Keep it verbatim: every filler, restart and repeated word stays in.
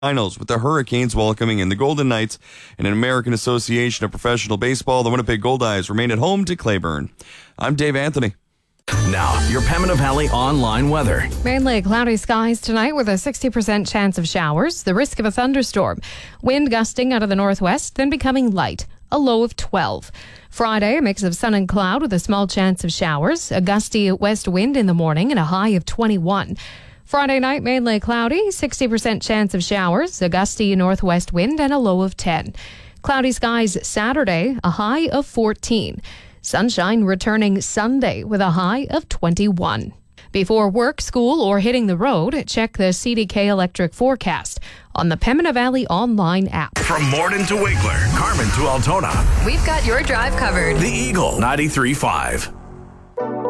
Finals with the Hurricanes welcoming in the Golden Knights and an American Association of Professional Baseball. The Winnipeg Goldeyes remain at home to Clayburn. I'm Dave Anthony. Now, your Pembina Valley online weather. Mainly cloudy skies tonight with a sixty percent chance of showers. The risk of a thunderstorm. Wind gusting out of the northwest, then becoming light. A low of twelve. Friday, a mix of sun and cloud with a small chance of showers. A gusty west wind in the morning and a high of twenty-one. Friday night, mainly cloudy, sixty percent chance of showers. A gusty northwest wind and a low of ten. Cloudy skies Saturday, a high of fourteen. Sunshine returning Sunday with a high of twenty-one. Before work, school, or hitting the road, check the C D K Electric forecast on the Pembina Valley online app. From Morden to Winkler, Carmen to Altona. We've got your drive covered. The Eagle ninety-three point five.